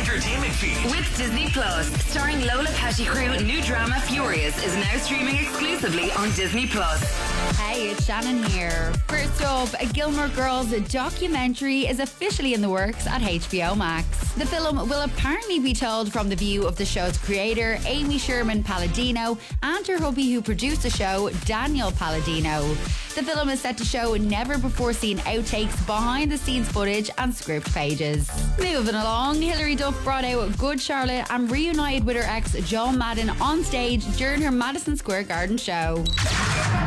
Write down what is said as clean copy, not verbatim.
entertainment feed. With Disney Plus, starring Lola Pettigrew, new drama Furious is now streaming exclusively on Disney Plus. Hey, it's Shannon here. First up, a Gilmore Girls documentary is officially in the works at HBO Max. The film will apparently be told from the view of the show's creator, Amy Sherman Palladino, and her hubby who produced the show, Daniel Palladino. The film is set to show never-before-seen outtakes, behind-the-scenes footage and script pages. Moving along, Hilary Duff brought out Good Charlotte and reunited with her ex, Joel Madden, on stage during her Madison Square Garden show.